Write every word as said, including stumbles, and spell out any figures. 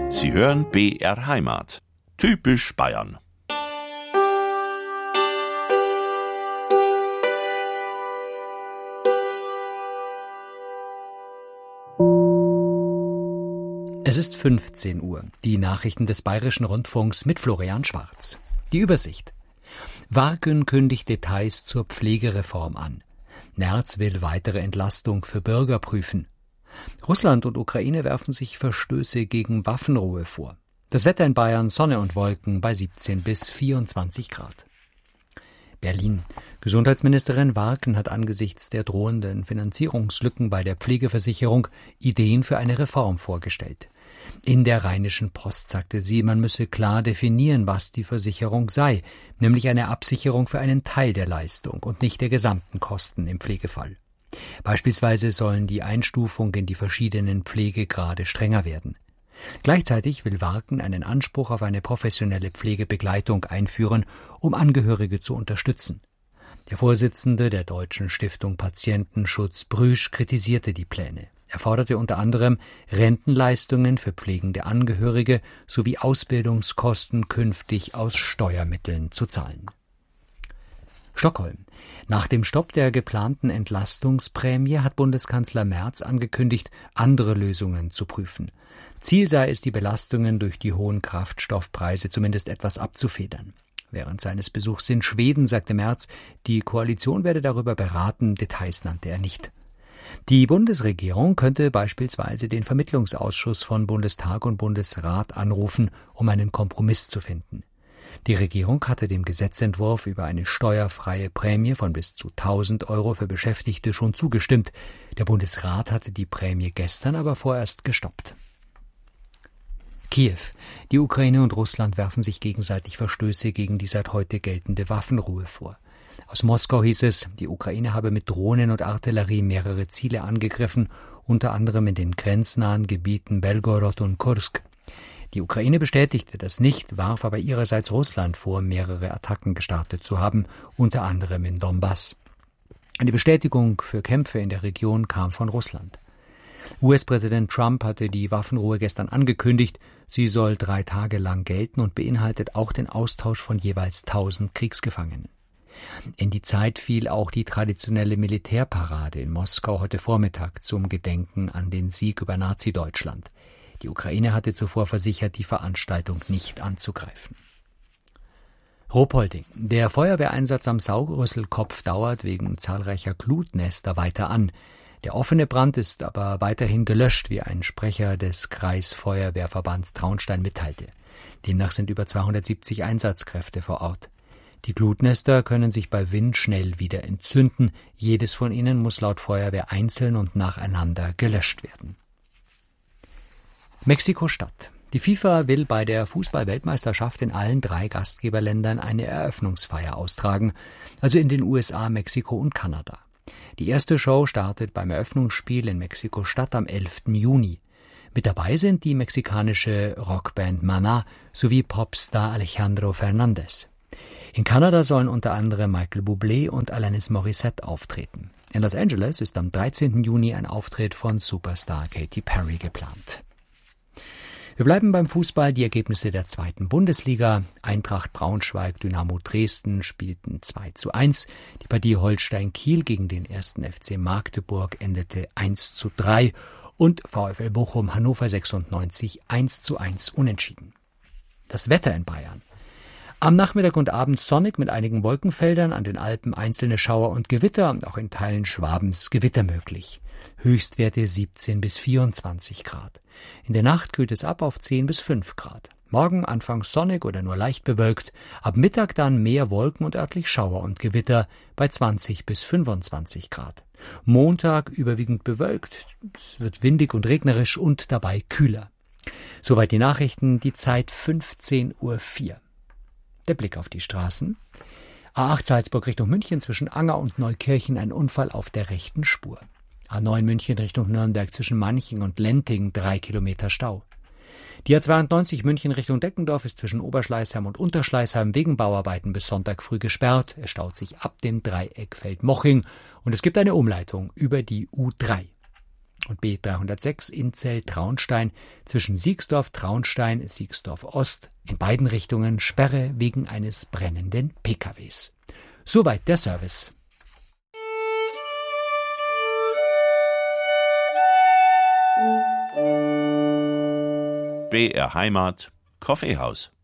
Sie hören B R Heimat. Typisch Bayern. Es ist fünfzehn Uhr. Die Nachrichten des Bayerischen Rundfunks mit Florian Schwarz. Die Übersicht. Warken kündigt Details zur Pflegereform an. Nerz will weitere Entlastung für Bürger prüfen. Russland und Ukraine werfen sich Verstöße gegen Waffenruhe vor. Das Wetter in Bayern: Sonne und Wolken bei siebzehn bis vierundzwanzig Grad. Berlin. Gesundheitsministerin Warken hat angesichts der drohenden Finanzierungslücken bei der Pflegeversicherung Ideen für eine Reform vorgestellt. In der Rheinischen Post sagte sie, man müsse klar definieren, was die Versicherung sei, nämlich eine Absicherung für einen Teil der Leistung und nicht der gesamten Kosten im Pflegefall. Beispielsweise sollen die Einstufungen in die verschiedenen Pflegegrade strenger werden. Gleichzeitig will Warken einen Anspruch auf eine professionelle Pflegebegleitung einführen, um Angehörige zu unterstützen. Der Vorsitzende der Deutschen Stiftung Patientenschutz, Brüsch, kritisierte die Pläne. Er forderte unter anderem, Rentenleistungen für pflegende Angehörige sowie Ausbildungskosten künftig aus Steuermitteln zu zahlen. Stockholm. Nach dem Stopp der geplanten Entlastungsprämie hat Bundeskanzler Merz angekündigt, andere Lösungen zu prüfen. Ziel sei es, die Belastungen durch die hohen Kraftstoffpreise zumindest etwas abzufedern. Während seines Besuchs in Schweden sagte Merz, die Koalition werde darüber beraten, Details nannte er nicht. Die Bundesregierung könnte beispielsweise den Vermittlungsausschuss von Bundestag und Bundesrat anrufen, um einen Kompromiss zu finden. Die Regierung hatte dem Gesetzentwurf über eine steuerfreie Prämie von bis zu tausend Euro für Beschäftigte schon zugestimmt. Der Bundesrat hatte die Prämie gestern aber vorerst gestoppt. Kiew. Die Ukraine und Russland werfen sich gegenseitig Verstöße gegen die seit heute geltende Waffenruhe vor. Aus Moskau hieß es, die Ukraine habe mit Drohnen und Artillerie mehrere Ziele angegriffen, unter anderem in den grenznahen Gebieten Belgorod und Kursk. Die Ukraine bestätigte das nicht, warf aber ihrerseits Russland vor, mehrere Attacken gestartet zu haben, unter anderem in Donbass. Eine Bestätigung für Kämpfe in der Region kam von Russland. U S-Präsident Trump hatte die Waffenruhe gestern angekündigt. Sie soll drei Tage lang gelten und beinhaltet auch den Austausch von jeweils tausend Kriegsgefangenen. In die Zeit fiel auch die traditionelle Militärparade in Moskau heute Vormittag zum Gedenken an den Sieg über Nazi-Deutschland. Die Ukraine hatte zuvor versichert, die Veranstaltung nicht anzugreifen. Ruhpolding. Der Feuerwehreinsatz am Saugrüsselkopf dauert wegen zahlreicher Glutnester weiter an. Der offene Brand ist aber weiterhin gelöscht, wie ein Sprecher des Kreisfeuerwehrverbands Traunstein mitteilte. Demnach sind über zweihundertsiebzig Einsatzkräfte vor Ort. Die Glutnester können sich bei Wind schnell wieder entzünden. Jedes von ihnen muss laut Feuerwehr einzeln und nacheinander gelöscht werden. Mexiko-Stadt. Die FIFA will bei der Fußball-Weltmeisterschaft in allen drei Gastgeberländern eine Eröffnungsfeier austragen, also in den U S A, Mexiko und Kanada. Die erste Show startet beim Eröffnungsspiel in Mexiko-Stadt am elften Juni. Mit dabei sind die mexikanische Rockband Maná sowie Popstar Alejandro Fernández. In Kanada sollen unter anderem Michael Bublé und Alanis Morissette auftreten. In Los Angeles ist am dreizehnten Juni ein Auftritt von Superstar Katy Perry geplant. Wir bleiben beim Fußball. Die Ergebnisse der zweiten Bundesliga. Eintracht Braunschweig, Dynamo Dresden spielten zwei zu eins. Die Partie Holstein-Kiel gegen den ersten F C Magdeburg endete eins zu drei. Und VfL Bochum Hannover sechsundneunzig eins zu eins unentschieden. Das Wetter in Bayern. Am Nachmittag und Abend sonnig mit einigen Wolkenfeldern, an den Alpen einzelne Schauer und Gewitter, auch in Teilen Schwabens Gewitter möglich. Höchstwerte siebzehn bis vierundzwanzig Grad. In der Nacht kühlt es ab auf zehn bis fünf Grad. Morgen anfangs sonnig oder nur leicht bewölkt, ab Mittag dann mehr Wolken und örtlich Schauer und Gewitter bei zwanzig bis fünfundzwanzig Grad. Montag überwiegend bewölkt, es wird windig und regnerisch und dabei kühler. Soweit die Nachrichten, die Zeit fünfzehn Uhr vier. Der Blick auf die Straßen. A acht Salzburg Richtung München zwischen Anger und Neukirchen ein Unfall auf der rechten Spur. A neun München Richtung Nürnberg zwischen Manching und Lenting drei Kilometer Stau. Die A zweiundneunzig München Richtung Deckendorf ist zwischen Oberschleißheim und Unterschleißheim wegen Bauarbeiten bis Sonntag früh gesperrt. Es staut sich ab dem Dreieck Feldmoching und es gibt eine Umleitung über die U drei. Und B dreihundertsechs Inzell-Traunstein zwischen Siegsdorf-Traunstein, Siegsdorf-Ost, in beiden Richtungen Sperre wegen eines brennenden P K Ws. Soweit der Service. B R Heimat, Kaffeehaus.